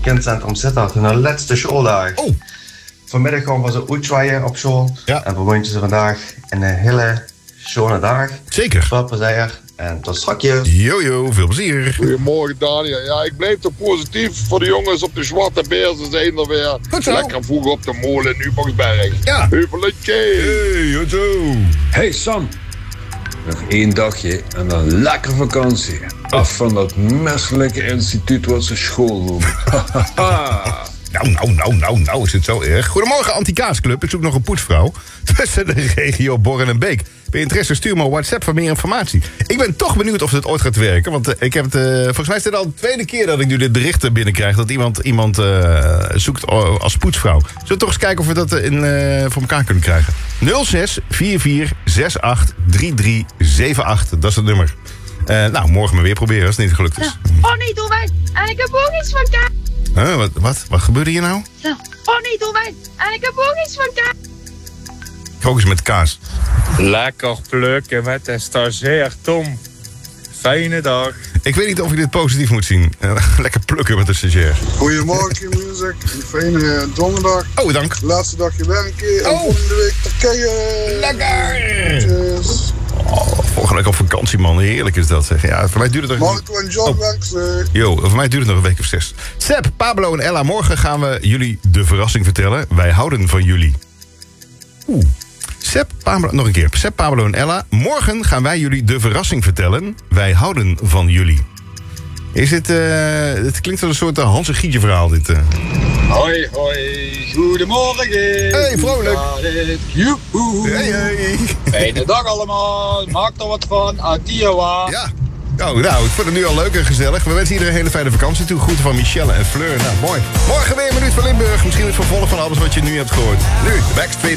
kindcentrum Sittard. Hun laatste schooldag. Oh. Vanmiddag gaan we ze uitzwaaien op school. Ja. En we wensen ze vandaag een hele schone dag. Zeker. Veel plezier. En tot straks. Jojo, veel plezier. Goedemorgen Daniel. Ja, ik blijf toch positief voor de jongens op de Zwarte Beer. Ze zijn er weer. Goed zo. Lekker vroeg op de molen in Ubangsberg. Ja. Heuveletje. Hey, goed zo. Hey Sam, nog 1 dagje en dan lekker vakantie. Af van dat menselijke instituut wat ze school noemen. Nou, is het zo erg? Goedemorgen, Anti-Kaasclub. Ik zoek nog een poetsvrouw tussen de regio Borren en Beek. Ben je interesse, stuur me een WhatsApp voor meer informatie. Ik ben toch benieuwd of het ooit gaat werken. Want ik heb het, volgens mij is het al de tweede keer dat ik nu dit bericht binnenkrijg. Dat iemand zoekt als poetsvrouw. Zullen we toch eens kijken of we dat voor elkaar kunnen krijgen? 06 44 68 3378. Dat is het nummer. Nou, morgen maar weer proberen als het niet gelukt is. Oh nee, doe wij. En ik heb ook iets van kaas. Wat gebeurde hier nou? Oh nee, doe wij. En ik heb ook iets van kaas. Ook eens met kaas. Lekker plukken met een stagiair, Tom. Fijne dag. Ik weet niet of ik dit positief moet zien. Lekker plukken met de stagiair. Goedemorgen Music. Een fijne donderdag. Oh, dank. Laatste dagje werken. En Oh. volgende week Turkije. Lekker! Tjus. Volgende week op vakantie, man. Heerlijk is dat, zeg. Ja, voor mij duurt het nog... Marco en John werken. Yo, voor mij duurt het nog een week of 6. Seb, Pablo en Ella, morgen gaan we jullie de verrassing vertellen. Wij houden van jullie. Seb, Pablo, nog een keer. Seb, Pablo en Ella, morgen gaan wij jullie de verrassing vertellen. Wij houden van jullie. Is dit... het klinkt als een soort Hans en Gietje verhaal, dit. Hoi, hoi, goedemorgen. Hey, vrolijk. Joehoe. Hey. Fijne dag allemaal, maak er wat van, adieu. Ja. Nou, ik vind het nu al leuk en gezellig. We wensen iedereen een hele fijne vakantie toe. Groeten van Michelle en Fleur. Nou, mooi. Morgen weer een minuut van Limburg. Misschien het vervolg van alles wat je nu hebt gehoord. Nu, de Backstreet